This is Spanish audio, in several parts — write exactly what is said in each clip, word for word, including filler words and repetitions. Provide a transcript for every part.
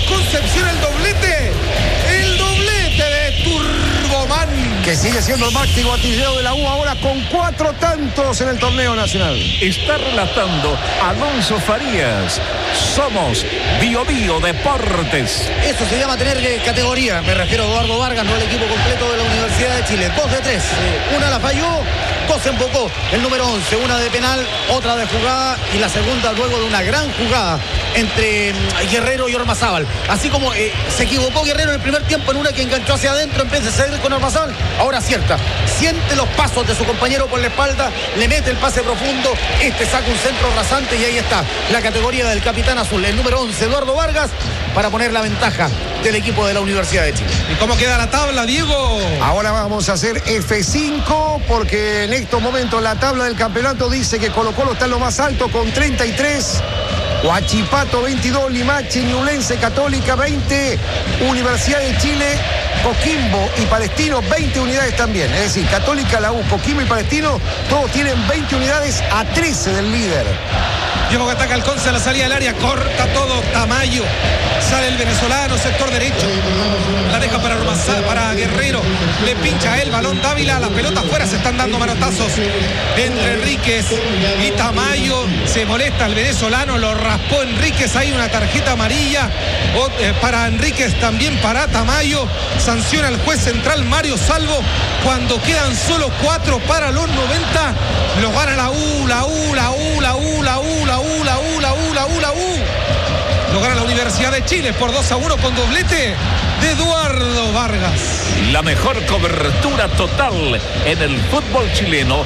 Concepción el doblete. El doblete de Turboman. Que sigue siendo el máximo artillero de la U ahora con cuatro tantos en el torneo nacional. Está relatando Alonso Farías. Somos Bio Bio Deportes. Eso se llama tener categoría. Me refiero a Eduardo Vargas, no el equipo completo de la Universidad de Chile. Dos de tres. Una la falló, dos embocó. El número once, una de penal, otra de jugada y la segunda luego de una gran jugada entre Guerrero y Ormazábal. Así como eh, se equivocó Guerrero en el primer tiempo en una que enganchó hacia adentro en vez de salir con Ormazábal, ahora acierta. Siente los pasos de su compañero por la espalda, le mete el pase profundo, este saca un centro rasante y ahí está la categoría del capitán azul, el número once, Eduardo Vargas, para poner la ventaja del equipo de la Universidad de Chile. ¿Y cómo queda la tabla, Diego? Ahora vamos a hacer F cinco porque en estos momentos la tabla del campeonato dice que Colo Colo está en lo más alto con treinta y tres, Huachipato veintidós, Limache, Ñublense, Católica veinte, Universidad de Chile, Coquimbo y Palestino veinte unidades también. Es decir, Católica, la U, Coquimbo y Palestino todos tienen veinte unidades a trece del líder. Diego que ataca al Conce a la salida del área, corta todo, Tamayo, sale el venezolano, sector derecho, la deja para Ormazábal, para Guerrero, le pincha el balón Dávila, las pelotas fuera, se están dando manotazos entre Enríquez y Tamayo, se molesta el venezolano, lo raspó Enríquez, hay una tarjeta amarilla o, eh, para Enríquez, también para Tamayo, sanciona el juez central Mario Salvo, cuando quedan solo cuatro para los noventa, lo gana la U, la U, la U, la U, la U, la U, la U, la U, la U, la U. Lo gana la Universidad de Chile por dos a uno con doblete de Eduardo Vargas. La mejor cobertura total en el fútbol chileno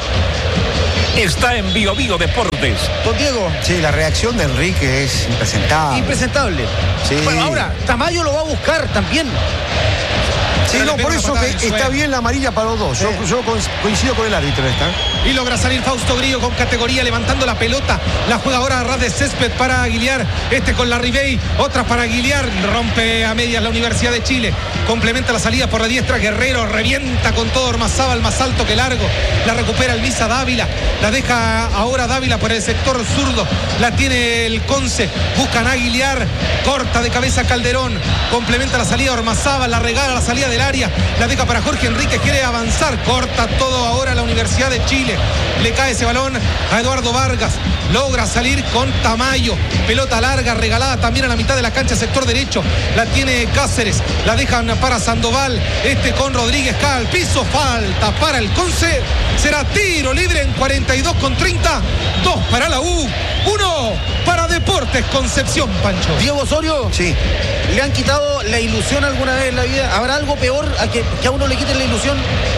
está en Bio Bio Deportes. Don Diego. Sí, la reacción de Enrique es impresentable. Impresentable. Sí. Bueno, ahora, Tamayo lo va a buscar también. Sí, no, por eso que está bien la amarilla para los dos. Yo, yo coincido con el árbitro en esta. Y logra salir Fausto Grillo con categoría, levantando la pelota. La juega ahora a ras de césped para Aguiliar. Este con la Ribey, otras para Aguiliar. Rompe a medias la Universidad de Chile. Complementa la salida por la diestra. Guerrero revienta con todo Ormazábal, más alto que largo. La recupera el Misa Dávila. La deja ahora Dávila por el sector zurdo. La tiene el Conce. Buscan a Aguiliar. Corta de cabeza Calderón. Complementa la salida Ormazábal. La regala la salida del área. La deja para Jorge Enríquez. Quiere avanzar. Corta todo ahora la Universidad de Chile. Le cae ese balón a Eduardo Vargas. Logra salir con Tamayo. Pelota larga, regalada también a la mitad de la cancha, sector derecho. La tiene Cáceres. La dejan para Sandoval. Este con Rodríguez. Cae al piso. Falta para el Conce. Será tiro libre en cuarenta y dos con treinta. Dos para la U. Uno para Deportes Concepción, Pancho. Diego Osorio. Sí. ¿Le han quitado la ilusión alguna vez en la vida? ¿Habrá algo peor a que, que a uno le quiten la ilusión?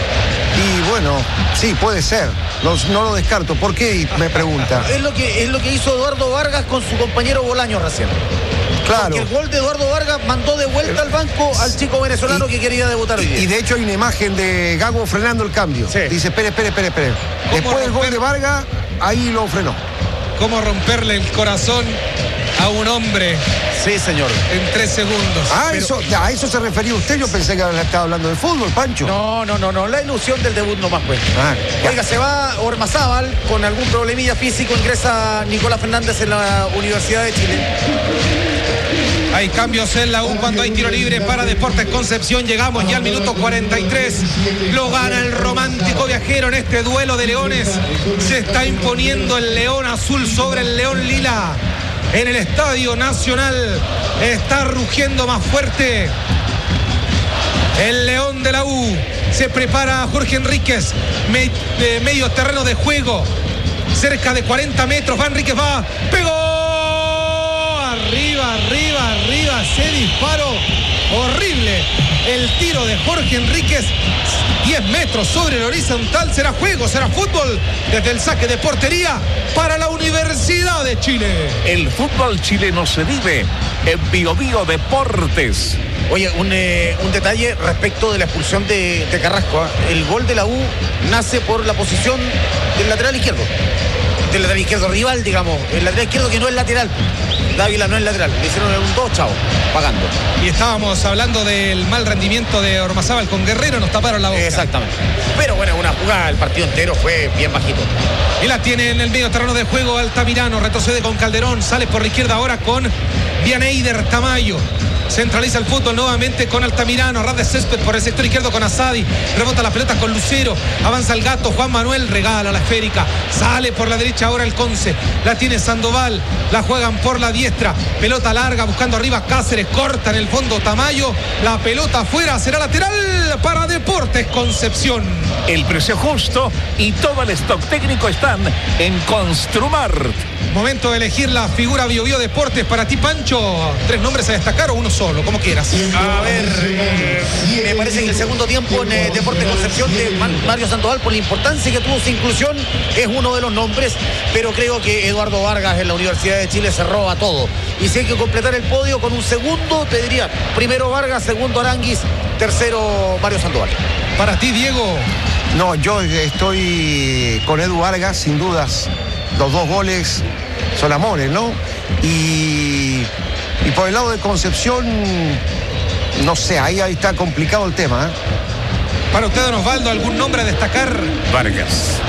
Y bueno, sí, puede ser. Los, no lo descarto. ¿Por qué? Me pregunta. Es lo que, es lo que hizo Eduardo Vargas con su compañero Bolaños recién. Claro. Porque el gol de Eduardo Vargas mandó de vuelta al banco al chico venezolano y, que quería debutar hoy día. Y de hecho hay una imagen de Gago frenando el cambio. Sí. Dice, espere, espere, espere, espere. Después del gol de Vargas, ahí lo frenó. ¿Cómo romperle el corazón a un hombre? Sí, señor. En tres segundos. Ah, Pero... eso, a eso se refería usted. Yo pensé que estaba hablando de fútbol, Pancho. No, no, no, no. La ilusión del debut nomás, pues. Ah, Oiga, se va Ormazábal con algún problemilla físico. Ingresa Nicolás Fernández en la Universidad de Chile. Hay cambios en la U cuando hay tiro libre para Deportes Concepción. Llegamos ya al minuto cuarenta y tres. Lo gana el romántico viajero en este duelo de leones. Se está imponiendo el león azul sobre el león lila. En el Estadio Nacional está rugiendo más fuerte el león de la U. Se prepara Jorge Enríquez. Me, de medio terreno de juego. Cerca de cuarenta metros. Va Enríquez, va. ¡Pegó! Arriba, arriba, arriba. Se disparó. Horrible. El tiro de Jorge Enríquez. diez metros sobre el horizontal. Será juego, será fútbol. Desde el saque de portería para la Universidad de Chile. El fútbol chileno se vive en Bio Bio Deportes. Oye, un, eh, un detalle respecto de la expulsión de, de Carrasco. ¿eh? El gol de la U nace por la posición del lateral izquierdo. Del lateral izquierdo rival, digamos. El lateral izquierdo que no es lateral. Dávila no es lateral. Le hicieron un dos, chavo, pagando. Y estábamos hablando del mal rendimiento de Ormazábal con Guerrero. Nos taparon la boca. Exactamente. Pero bueno, una jugada, el partido entero fue bien bajito. Y la tiene en el medio terreno de juego Altamirano. Retrocede con Calderón. Sale por la izquierda ahora con Vianeider Tamayo. Centraliza el fútbol nuevamente con Altamirano. Ras de césped por el sector izquierdo con Asadi. Rebota la pelota con Lucero. Avanza el gato. Juan Manuel regala la esférica. Sale por la derecha ahora el Conce. La tiene Sandoval. La juegan por la diestra. Pelota larga buscando arriba Cáceres. Corta en el fondo Tamayo. La pelota afuera. Será lateral para Deportes Concepción. El precio justo y todo el stock técnico están en Construmart. Momento de elegir la figura Bio Bio Deportes para ti, Pancho. ¿Tres nombres a destacar o uno solo? Como quieras. A ver, eh, me parece que el segundo tiempo en eh, Deportes Concepción de Mario Sandoval, por la importancia que tuvo su inclusión, es uno de los nombres, pero creo que Eduardo Vargas en la Universidad de Chile se roba todo. Y si hay que completar el podio con un segundo, te diría, primero Vargas, segundo Aranguis, tercero Mario Sandoval. Para ti, Diego. No, yo estoy con Edu Vargas, sin dudas. Los dos goles son amores, ¿no? Y, y por el lado de Concepción, no sé, ahí, ahí está complicado el tema, ¿eh? Para usted, don Osvaldo, ¿algún nombre a destacar? Vargas.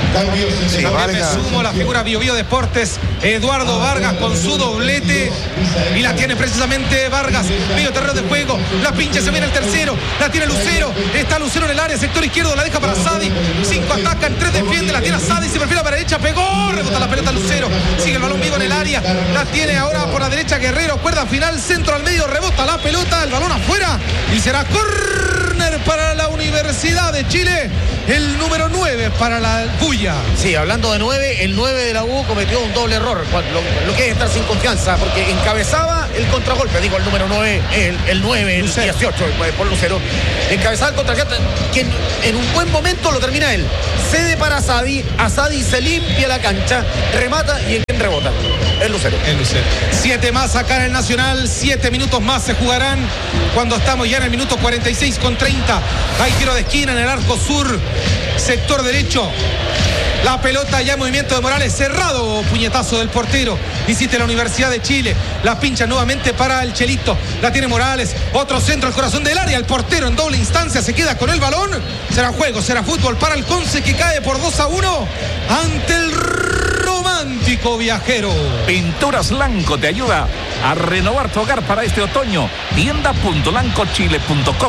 Sí, También Vargas. me sumo a la figura Bio Bio Deportes, Eduardo Vargas con su doblete. Y la tiene precisamente Vargas. Medio terreno de juego. La pincha, se viene el tercero. La tiene Lucero. Está Lucero en el área, sector izquierdo. La deja para Sadi. Cinco atacan, tres defienden. La tiene Sadi. Se perfila para la derecha. Pegó. Rebota la pelota Lucero. Sigue el balón vivo en el área. La tiene ahora por la derecha Guerrero. Cuerda final. Centro al medio. Rebota la pelota. El balón afuera. Y será córner para la Universidad de Chile. El número nueve para la Bulla. Sí, hablando de nueve, el nueve de la U cometió un doble error, lo, lo que es estar sin confianza, porque encabezaba el contragolpe, digo el número nueve, el, el nueve, el Lucero. dieciocho, por Lucero, encabezaba el contragolpe, que en, en un buen momento lo termina él, cede para Asadi, Asadi se limpia la cancha, remata y en quien rebota, el Lucero. El Lucero. Siete más acá en el Nacional, siete minutos más se jugarán cuando estamos ya en el minuto cuarenta y seis con treinta. Hay tiro de esquina en el arco sur, sector derecho. La pelota ya en movimiento de Morales, cerrado, puñetazo del portero. Visite la Universidad de Chile. La pincha nuevamente para el Chelito. La tiene Morales. Otro centro al corazón del área. El portero en doble instancia se queda con el balón. Será juego, será fútbol para el Conce, que cae por dos a uno ante el romántico viajero. Pinturas Lanco te ayuda a renovar tu hogar para este otoño. tienda punto lanco chile punto com.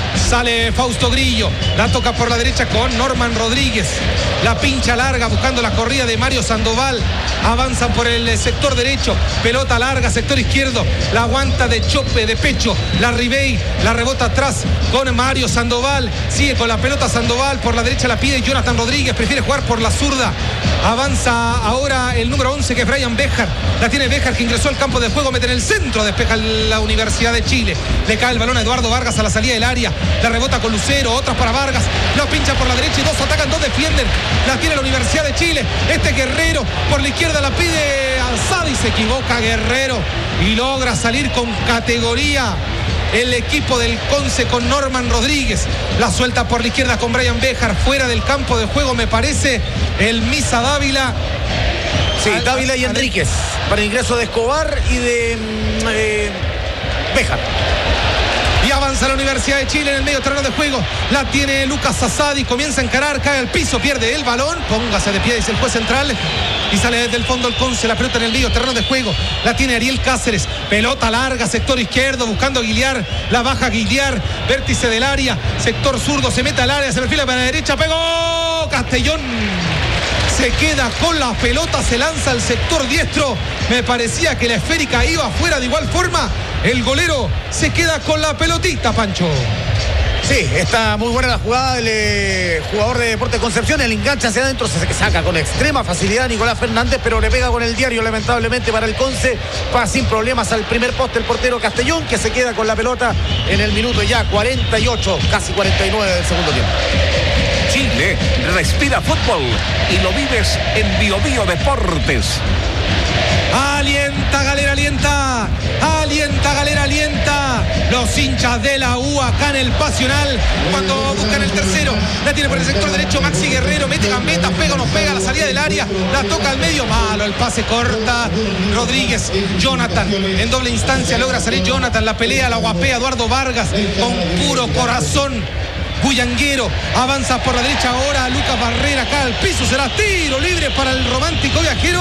Sale Fausto Grillo, la toca por la derecha con Norman Rodríguez, la pincha larga buscando la corrida de Mario Sandoval, avanzan por el sector derecho, pelota larga, sector izquierdo, la aguanta de chope, de pecho, la Ribey, la rebota atrás con Mario Sandoval, sigue con la pelota Sandoval, por la derecha la pide Jonathan Rodríguez, prefiere jugar por la zurda, avanza ahora el número once que es Brian Béjar, la tiene Béjar que ingresó al campo de juego, mete en el centro, despeja la Universidad de Chile, le cae el balón a Eduardo Vargas a la salida del área, la rebota con Lucero, otras para Vargas, la pincha por la derecha y dos atacan, dos defienden, la tiene la Universidad de Chile, este Guerrero por la izquierda la pide alzada y se equivoca Guerrero y logra salir con categoría el equipo del Conce con Norman Rodríguez, la suelta por la izquierda con Brian Béjar, fuera del campo de juego me parece el Misa Dávila. Sí, Dávila y Enríquez, para el ingreso de Escobar y de eh, Béjar. Y avanza la Universidad de Chile en el medio terreno de juego. La tiene Lucas Asadi. Comienza a encarar, cae al piso, pierde el balón. Póngase de pie, dice el juez central. Y sale desde el fondo el Conce. La pelota en el medio terreno de juego. La tiene Ariel Cáceres. Pelota larga, sector izquierdo, buscando a Guiliar. La baja Guiliar. Vértice del área. Sector zurdo, se mete al área, se perfila para la derecha. Pegó Castellón. Se queda con la pelota, se lanza al sector diestro. Me parecía que la esférica iba afuera de igual forma. El golero se queda con la pelotita, Pancho. Sí, está muy buena la jugada del eh, jugador de Deportes Concepción. El enganche hacia adentro se saca con extrema facilidad Nicolás Fernández, pero le pega con el diario, lamentablemente, para el Conce. Va sin problemas al primer poste el portero Castellón, que se queda con la pelota en el minuto ya cuarenta y ocho, casi cuarenta y nueve del segundo tiempo. Chile respira fútbol y lo vives en Bio Bio Deportes. Alienta, Galera, alienta. Alienta, Galera, alienta. Los hinchas de la U acá en el Pasional. Cuando buscan el tercero. La tiene por el sector derecho Maxi Guerrero. Mete gambeta, pega o no pega a la salida del área. La toca al medio. Malo el pase, corta Rodríguez. Jonathan en doble instancia logra salir Jonathan. La pelea, la guapea Eduardo Vargas con puro corazón. Bullanguero avanza por la derecha ahora Lucas Barrera acá al piso, será tiro libre para el romántico viajero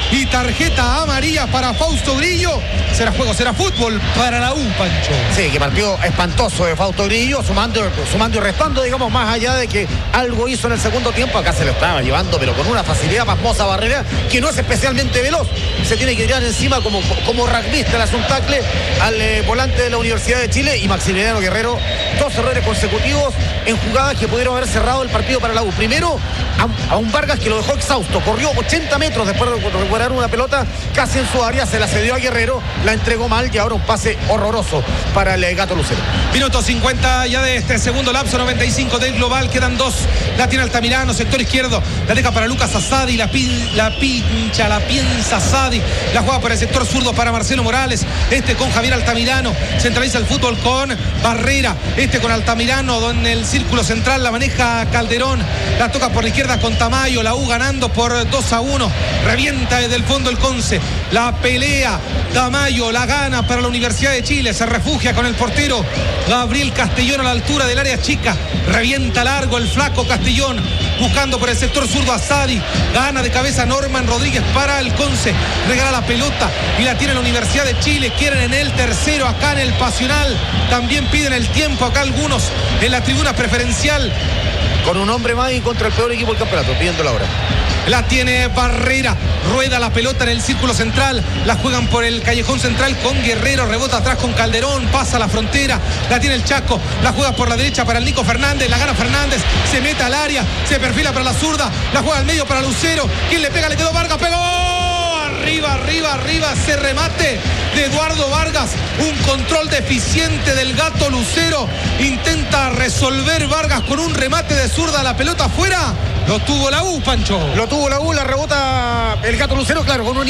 y tarjeta amarilla para Fausto Grillo. Será juego, será fútbol para la U, Pancho. Sí, que partido espantoso de Fausto Grillo, sumando, sumando y restando, digamos, más allá de que algo hizo en el segundo tiempo. Acá se lo estaba llevando, pero con una facilidad pasmosa Barrera, que no es especialmente veloz. Se tiene que tirar encima como, como rugbyista, le hace un tackle al eh, volante de la Universidad de Chile. Y Maximiliano Guerrero, dos errores consecutivos en jugadas que pudieron haber cerrado el partido para la U. Primero, a, a un Vargas que lo dejó exhausto, corrió ochenta metros después de recuperar una pelota casi en su área, se la cedió a Guerrero, la entregó mal y ahora un pase horroroso para el Gato Lucero. Minuto cincuenta ya de este segundo lapso, noventa y cinco del global, quedan dos. La tiene Altamirano, sector izquierdo, la deja para Lucas Asadi, la, pin, la pincha, la piensa Asadi, la juega por el sector zurdo para Marcelo Morales, este con Javier Altamirano, centraliza el fútbol con Barrera, este con Altamirano, en el círculo central la maneja Calderón, la toca por la izquierda con Tamayo, la U ganando por dos a uno, revienta desde el fondo el Conce, la pelea Tamayo, la gana para la Universidad de Chile, se refugia con el portero Gabriel Castellón a la altura del área chica, revienta largo el flaco Castellón, buscando por el sector zurdo a Asadi, gana de cabeza Norman Rodríguez para el Conce, regala la pelota y la tiene la Universidad de Chile, quieren en el tercero acá en el Pasional, también piden el tiempo acá algunos en la tribuna preferencial. Con un hombre más y contra el peor equipo del campeonato, pidiendo la hora. La tiene Barrera, rueda la pelota en el círculo central, la juegan por el callejón central con Guerrero, rebota atrás con Calderón, pasa la frontera, la tiene el Chaco, la juega por la derecha para el Nico Fernández, la gana Fernández, se mete al área, se perfila para la zurda, la juega al medio para Lucero, quien le pega, le quedó Vargas, pegó, arriba, arriba, arriba, ese remate de Eduardo Vargas, un control deficiente del Gato Lucero, intenta resolver Vargas con un remate de zurda, la pelota afuera, lo tuvo la U, Pancho. Lo tuvo la U, la rebota el Gato Lucero, claro, con un